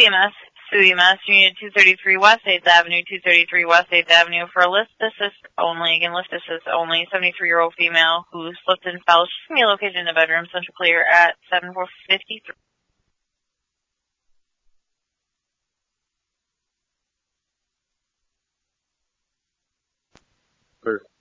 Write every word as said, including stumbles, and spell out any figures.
E M S, S U E M S, Unit two thirty-three West eighth Avenue, two thirty-three West eighth Avenue, for a lift assist only. Again, lift assist only. seventy-three-year-old female who slipped and fell. She can be located in the bedroom. Central clear at seven four fifty-three. Clear.